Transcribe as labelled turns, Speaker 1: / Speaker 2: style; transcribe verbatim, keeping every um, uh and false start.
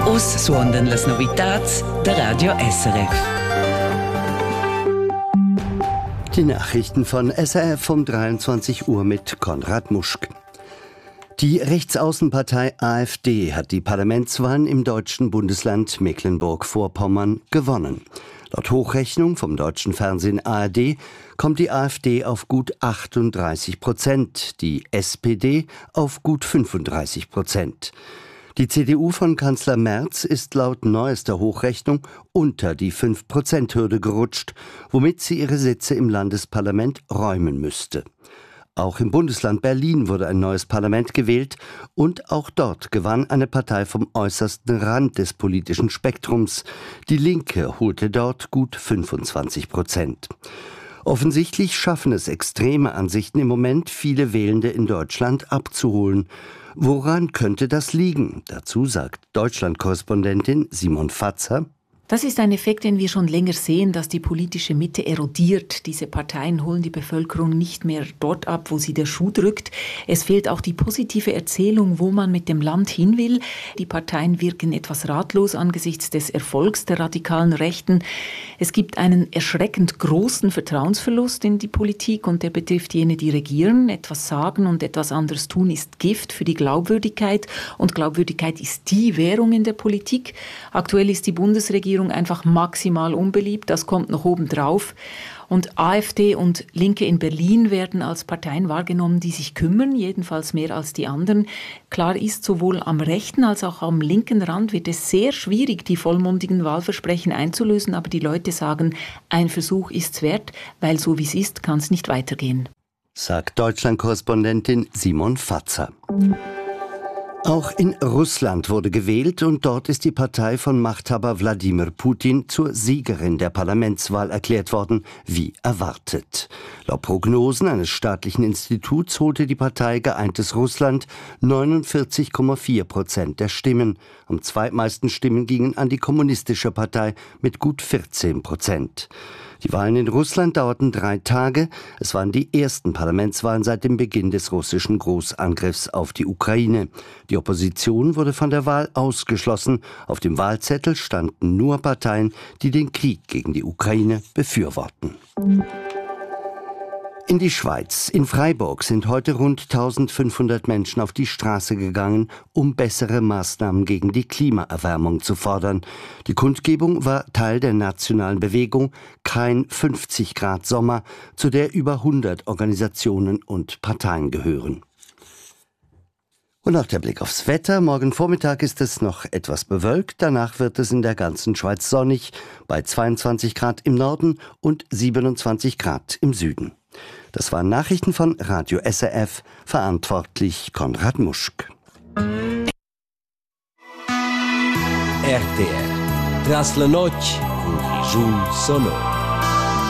Speaker 1: Us suondan las novitats der Radio S R F.
Speaker 2: Die Nachrichten von S R F um dreiundzwanzig Uhr mit Konrad Muschk. Die Rechtsaußenpartei AfD hat die Parlamentswahlen im deutschen Bundesland Mecklenburg-Vorpommern gewonnen. Laut Hochrechnung vom deutschen Fernsehen A R D kommt die AfD auf gut achtunddreißig Prozent, die S P D auf gut fünfunddreißig Prozent. Die C D U von Kanzler Merz ist laut neuester Hochrechnung unter die fünf Prozent Hürde gerutscht, womit sie ihre Sitze im Landesparlament räumen müsste. Auch im Bundesland Berlin wurde ein neues Parlament gewählt und auch dort gewann eine Partei vom äußersten Rand des politischen Spektrums. Die Linke holte dort gut fünfundzwanzig Prozent. Offensichtlich schaffen es extreme Ansichten im Moment, viele Wählende in Deutschland abzuholen. Woran könnte das liegen? Dazu sagt Deutschland-Korrespondentin Simon Fatzer:
Speaker 3: Das ist ein Effekt, den wir schon länger sehen, dass die politische Mitte erodiert. Diese Parteien holen die Bevölkerung nicht mehr dort ab, wo sie der Schuh drückt. Es fehlt auch die positive Erzählung, wo man mit dem Land hin will. Die Parteien wirken etwas ratlos angesichts des Erfolgs der radikalen Rechten. Es gibt einen erschreckend großen Vertrauensverlust in die Politik und der betrifft jene, die regieren. Etwas sagen und etwas anderes tun ist Gift für die Glaubwürdigkeit und Glaubwürdigkeit ist die Währung in der Politik. Aktuell ist die Bundesregierung einfach maximal unbeliebt, das kommt noch oben drauf. Und AfD und Linke in Berlin werden als Parteien wahrgenommen, die sich kümmern, jedenfalls mehr als die anderen. Klar ist, sowohl am rechten als auch am linken Rand wird es sehr schwierig, die vollmundigen Wahlversprechen einzulösen, aber die Leute sagen, ein Versuch ist's wert, weil so wie es ist, kann es nicht weitergehen.
Speaker 2: Sagt Deutschland-Korrespondentin Simon Fatzer. Auch in Russland wurde gewählt und dort ist die Partei von Machthaber Wladimir Putin zur Siegerin der Parlamentswahl erklärt worden, wie erwartet. Laut Prognosen eines staatlichen Instituts holte die Partei Geeintes Russland neunundvierzig Komma vier Prozent der Stimmen. Am zweitmeisten Stimmen gingen an die Kommunistische Partei mit gut vierzehn Prozent. Die Wahlen in Russland dauerten drei Tage. Es waren die ersten Parlamentswahlen seit dem Beginn des russischen Großangriffs auf die Ukraine. Die Opposition wurde von der Wahl ausgeschlossen. Auf dem Wahlzettel standen nur Parteien, die den Krieg gegen die Ukraine befürworten. In die Schweiz. In Freiburg sind heute rund eintausendfünfhundert Menschen auf die Straße gegangen, um bessere Maßnahmen gegen die Klimaerwärmung zu fordern. Die Kundgebung war Teil der nationalen Bewegung Kein fünfzig Grad Sommer, zu der über hundert Organisationen und Parteien gehören. Und noch der Blick aufs Wetter. Morgen Vormittag ist es noch etwas bewölkt. Danach wird es in der ganzen Schweiz sonnig, bei zweiundzwanzig Grad im Norden und siebenundzwanzig Grad im Süden. Das waren Nachrichten von Radio S R F, verantwortlich Konrad Muschk.
Speaker 4: R T R Tras la noche, un sonoro.